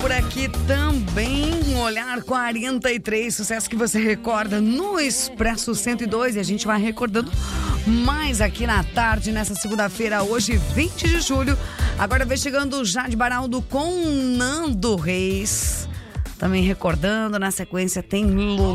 Por aqui também, um Olhar 43, sucesso que você recorda no Expresso 102, e a gente vai recordando mais aqui na tarde, nessa segunda-feira, hoje 20 de julho. Agora vem chegando o Jade Baraldo com Nando Reis, também recordando. Na sequência tem